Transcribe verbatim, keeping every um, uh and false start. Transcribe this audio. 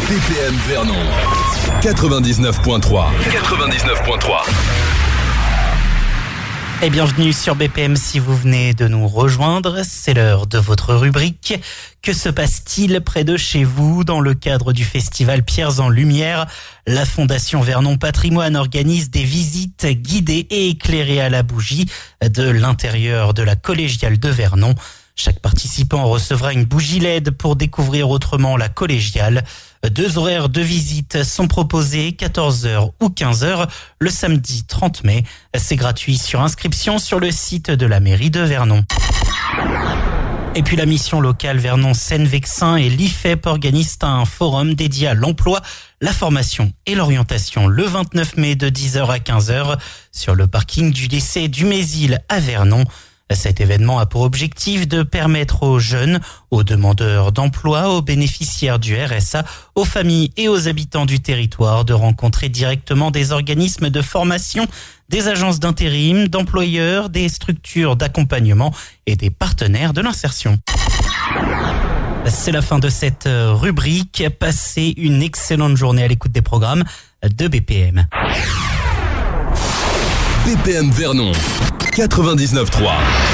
B P M Vernon quatre-vingt-dix-neuf point trois. quatre-vingt-dix-neuf point trois. Et bienvenue sur B P M si vous venez de nous rejoindre. C'est l'heure de votre rubrique. Que se passe-t-il près de chez vous dans le cadre du festival Pierres en Lumière? La Fondation Vernon Patrimoine organise des visites guidées et éclairées à la bougie de l'intérieur de la collégiale de Vernon. Chaque participant recevra une bougie L E D pour découvrir autrement la collégiale. Deux horaires de visite sont proposés, quatorze heures ou quinze heures, le samedi trente mai. C'est gratuit sur inscription sur le site de la mairie de Vernon. Et puis la mission locale Vernon-Seine-Vexin et l'I F E P organisent un forum dédié à l'emploi, la formation et l'orientation le vingt-neuf mai de dix heures à quinze heures sur le parking du lycée du Mésil à Vernon. Cet événement a pour objectif de permettre aux jeunes, aux demandeurs d'emploi, aux bénéficiaires du R S A, aux familles et aux habitants du territoire de rencontrer directement des organismes de formation, des agences d'intérim, d'employeurs, des structures d'accompagnement et des partenaires de l'insertion. C'est la fin de cette rubrique. Passez une excellente journée à l'écoute des programmes de B P M. B P M Vernon quatre-vingt-dix-neuf point trois.